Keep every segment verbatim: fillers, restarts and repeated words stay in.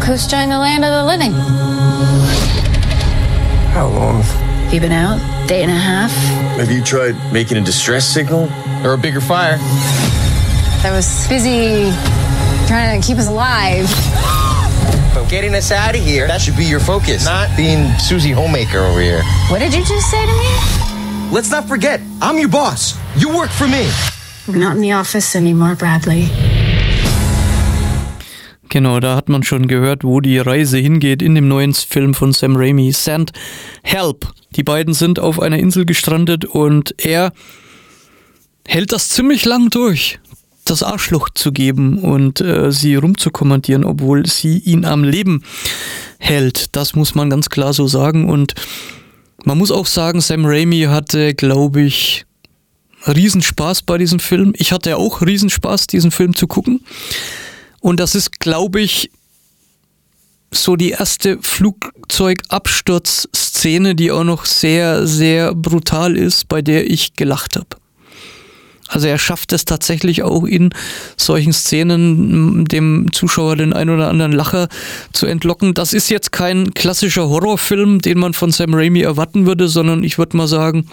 Who's joined the land of the living? How long? You been out? Day and a half? Have you tried making a distress signal? Or a bigger fire? I was busy trying to keep us alive. But getting us out of here, that should be your focus, not being Susie Homemaker over here. What did you just say to me? Let's not forget, I'm your boss. You work for me. We're not in the office anymore, Bradley. Genau, da hat man schon gehört, wo die Reise hingeht in dem neuen Film von Sam Raimi, Send Help. Die beiden sind auf einer Insel gestrandet und er hält das ziemlich lang durch, das Arschloch zu geben und äh, sie rumzukommandieren, obwohl sie ihn am Leben hält. Das muss man ganz klar so sagen. Und man muss auch sagen, Sam Raimi hatte, glaube ich, Riesenspaß bei diesem Film. Ich hatte auch Riesenspaß, diesen Film zu gucken. Und das ist, glaube ich, so die erste Flugzeugabsturzszene, die auch noch sehr, sehr brutal ist, bei der ich gelacht habe. Also er schafft es tatsächlich auch in solchen Szenen, dem Zuschauer den ein oder anderen Lacher zu entlocken. Das ist jetzt kein klassischer Horrorfilm, den man von Sam Raimi erwarten würde, sondern ich würde mal sagen,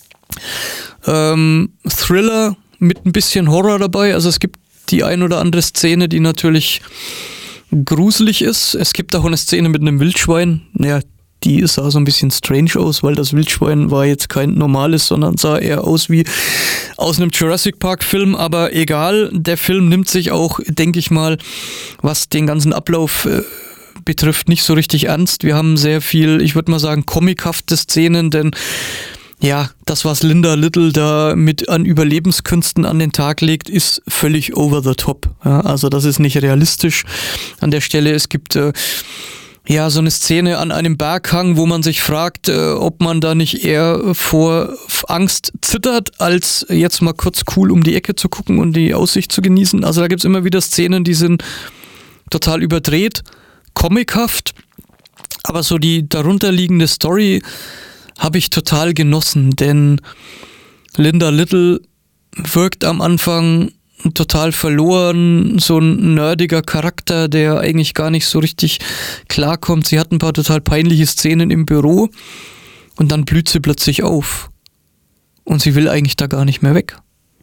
ähm, Thriller mit ein bisschen Horror dabei. Also es gibt die ein oder andere Szene, die natürlich gruselig ist. Es gibt auch eine Szene mit einem Wildschwein. Naja, die sah so ein bisschen strange aus, weil das Wildschwein war jetzt kein normales, sondern sah eher aus wie aus einem Jurassic Park Film. Aber egal, der Film nimmt sich auch, denke ich mal, was den ganzen Ablauf äh, betrifft, nicht so richtig ernst. Wir haben sehr viel, ich würde mal sagen, comichafte Szenen, denn ja, das, was Linda Little da mit an Überlebenskünsten an den Tag legt, ist völlig over the top. Ja, also das ist nicht realistisch an der Stelle. Es gibt äh, ja so eine Szene an einem Berghang, wo man sich fragt, äh, ob man da nicht eher vor Angst zittert, als jetzt mal kurz cool um die Ecke zu gucken und die Aussicht zu genießen. Also da gibt's immer wieder Szenen, die sind total überdreht, comichaft, aber so die darunterliegende Story habe ich total genossen, denn Linda Little wirkt am Anfang total verloren, so ein nerdiger Charakter, der eigentlich gar nicht so richtig klarkommt. Sie hat ein paar total peinliche Szenen im Büro und dann blüht sie plötzlich auf und sie will eigentlich da gar nicht mehr weg.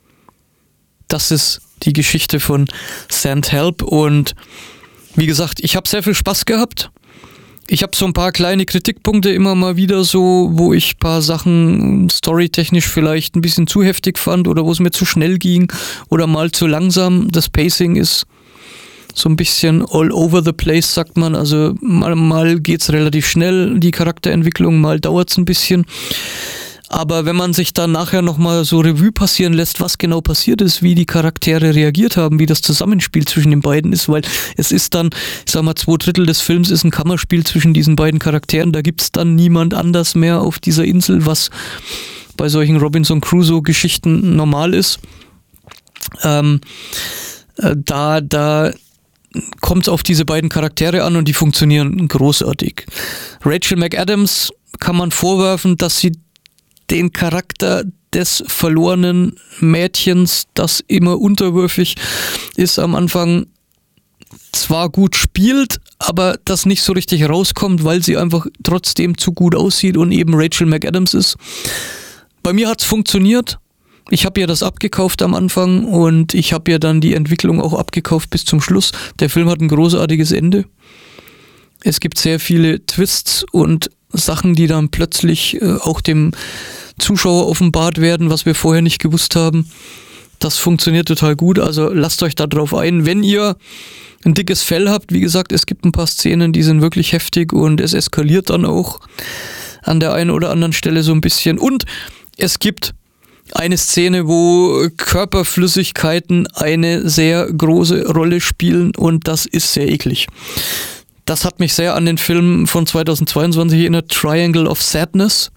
Das ist die Geschichte von Send Help und wie gesagt, ich habe sehr viel Spaß gehabt. Ich habe so ein paar kleine Kritikpunkte immer mal wieder so, wo ich ein paar Sachen storytechnisch vielleicht ein bisschen zu heftig fand oder wo es mir zu schnell ging oder mal zu langsam. Das Pacing ist so ein bisschen all over the place, sagt man. Also mal, mal geht's relativ schnell, die Charakterentwicklung, mal dauert's ein bisschen. Aber wenn man sich dann nachher nochmal so Revue passieren lässt, was genau passiert ist, wie die Charaktere reagiert haben, wie das Zusammenspiel zwischen den beiden ist, weil es ist dann, ich sag mal, zwei Drittel des Films ist ein Kammerspiel zwischen diesen beiden Charakteren, da gibt's dann niemand anders mehr auf dieser Insel, was bei solchen Robinson Crusoe-Geschichten normal ist. Ähm, äh, da, da kommt es auf diese beiden Charaktere an und die funktionieren großartig. Rachel McAdams kann man vorwerfen, dass sie den Charakter des verlorenen Mädchens, das immer unterwürfig ist, am Anfang zwar gut spielt, aber das nicht so richtig rauskommt, weil sie einfach trotzdem zu gut aussieht und eben Rachel McAdams ist. Bei mir hat es funktioniert. Ich habe ihr das abgekauft am Anfang und ich habe ihr dann die Entwicklung auch abgekauft bis zum Schluss. Der Film hat ein großartiges Ende. Es gibt sehr viele Twists und Sachen, die dann plötzlich äh, auch dem Zuschauer offenbart werden, was wir vorher nicht gewusst haben. Das funktioniert total gut, also lasst euch da drauf ein. Wenn ihr ein dickes Fell habt, wie gesagt, es gibt ein paar Szenen, die sind wirklich heftig und es eskaliert dann auch an der einen oder anderen Stelle so ein bisschen. Und es gibt eine Szene, wo Körperflüssigkeiten eine sehr große Rolle spielen und das ist sehr eklig. Das hat mich sehr an den Film von zweitausendzweiundzwanzig erinnert, Triangle of Sadness.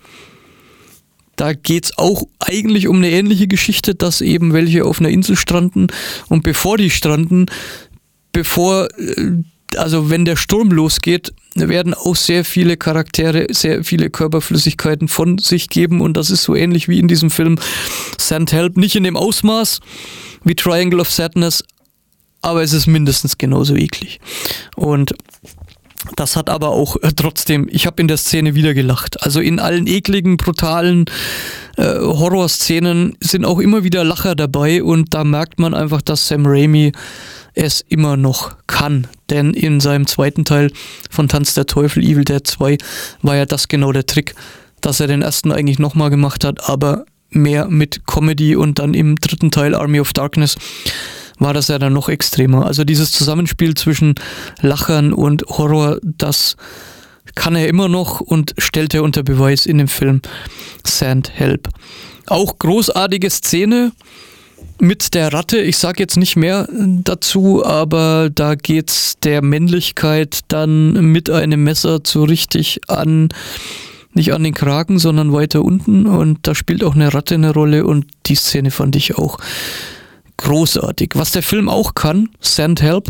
Da geht's auch eigentlich um eine ähnliche Geschichte, dass eben welche auf einer Insel stranden und bevor die stranden, bevor, also wenn der Sturm losgeht, werden auch sehr viele Charaktere, sehr viele Körperflüssigkeiten von sich geben und das ist so ähnlich wie in diesem Film Send Help, nicht in dem Ausmaß wie Triangle of Sadness, aber es ist mindestens genauso eklig. Und Das hat aber auch äh, trotzdem, ich habe in der Szene wieder gelacht. Also in allen ekligen, brutalen äh, Horrorszenen sind auch immer wieder Lacher dabei und da merkt man einfach, dass Sam Raimi es immer noch kann. Denn in seinem zweiten Teil von Tanz der Teufel, Evil Dead zwei, war ja das genau der Trick, dass er den ersten eigentlich nochmal gemacht hat, aber mehr mit Comedy und dann im dritten Teil Army of Darkness war das ja dann noch extremer. Also dieses Zusammenspiel zwischen Lachern und Horror, das kann er immer noch und stellt er unter Beweis in dem Film Send Help. Auch großartige Szene mit der Ratte. Ich sage jetzt nicht mehr dazu, aber da geht's der Männlichkeit dann mit einem Messer so richtig an, nicht an den Kragen, sondern weiter unten und da spielt auch eine Ratte eine Rolle und die Szene fand ich auch großartig. Was der Film auch kann, Send Help,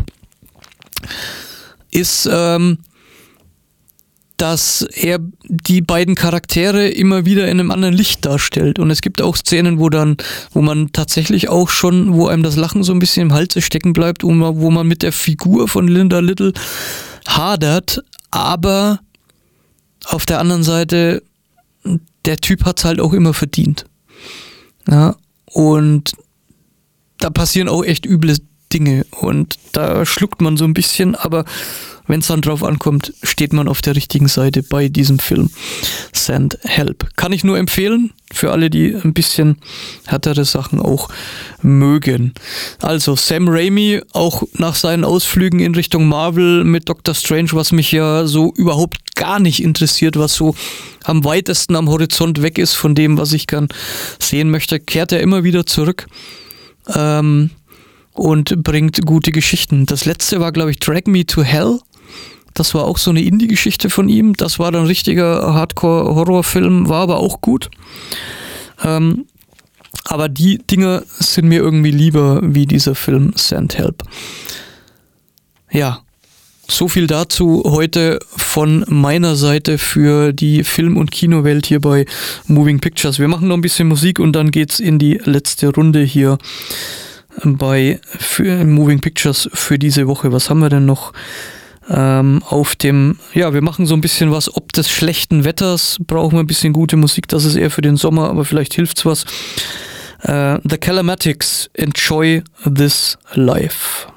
ist, ähm, dass er die beiden Charaktere immer wieder in einem anderen Licht darstellt. Und es gibt auch Szenen, wo dann, wo man tatsächlich auch schon, wo einem das Lachen so ein bisschen im Hals stecken bleibt, wo man, wo man mit der Figur von Linda Little hadert, aber auf der anderen Seite, der Typ hat's halt auch immer verdient. Ja, und da passieren auch echt üble Dinge und da schluckt man so ein bisschen, aber wenn es dann drauf ankommt, steht man auf der richtigen Seite bei diesem Film Send Help. Kann ich nur empfehlen, für alle, die ein bisschen härtere Sachen auch mögen. Also Sam Raimi, auch nach seinen Ausflügen in Richtung Marvel mit Doctor Strange, was mich ja so überhaupt gar nicht interessiert, was so am weitesten am Horizont weg ist von dem, was ich gern sehen möchte, kehrt er immer wieder zurück. Ähm, und bringt gute Geschichten. Das letzte war, glaube ich, Drag Me to Hell. Das war auch so eine Indie-Geschichte von ihm. Das war dann ein richtiger Hardcore-Horrorfilm, war aber auch gut. Ähm, aber die Dinge sind mir irgendwie lieber wie dieser Film Send Help. Ja, so viel dazu heute von meiner Seite für die Film- und Kinowelt hier bei Moving Pictures. Wir machen noch ein bisschen Musik und dann geht's in die letzte Runde hier bei für Moving Pictures für diese Woche. Was haben wir denn noch ähm, auf dem, ja, wir machen so ein bisschen was, ob des schlechten Wetters, brauchen wir ein bisschen gute Musik, das ist eher für den Sommer, aber vielleicht hilft's was. Äh, The Calamatics, Enjoy This Life.